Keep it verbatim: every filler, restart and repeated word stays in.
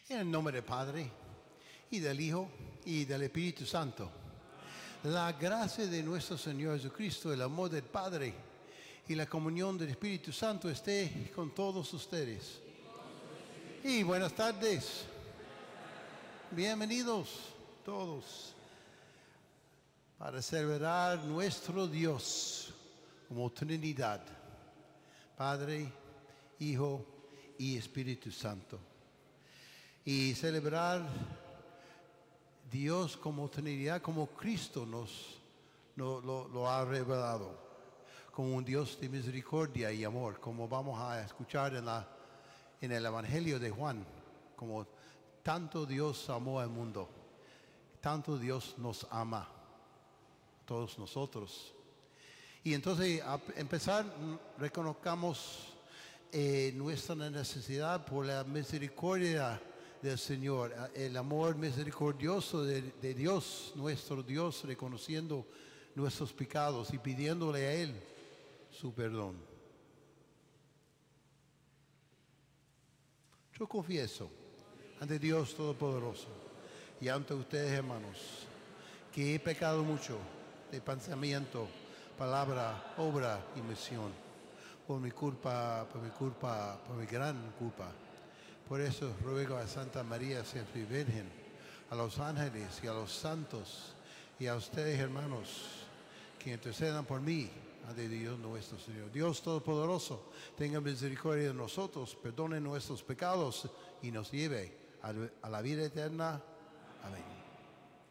En el nombre del Padre, y del Hijo, y del Espíritu Santo. La gracia de nuestro Señor Jesucristo, el amor del Padre y la comunión del Espíritu Santo esté con todos ustedes. Y buenas tardes. Bienvenidos todos para celebrar nuestro Dios como Trinidad, Padre, Hijo y Espíritu Santo. Y celebrar Dios como Trinidad, como Cristo nos, nos lo, lo ha revelado, como un Dios de misericordia y amor, como vamos a escuchar en, la, en el Evangelio de Juan, como tanto Dios amó al mundo, tanto Dios nos ama, todos nosotros. Y entonces, a empezar, reconozcamos eh, nuestra necesidad por la misericordia del Señor, el amor misericordioso de, de Dios, nuestro Dios, reconociendo nuestros pecados y pidiéndole a Él su perdón. Yo confieso ante Dios Todopoderoso y ante ustedes, hermanos, que he pecado mucho de pensamiento, palabra, obra y misión, por mi culpa, por mi culpa, por mi gran culpa. Por eso ruego a Santa María siempre Virgen, a los ángeles y a los santos y a ustedes, hermanos, que intercedan por mí ante Dios nuestro Señor. Dios Todopoderoso, tenga misericordia de nosotros, perdone nuestros pecados y nos lleve a la vida eterna. Amén.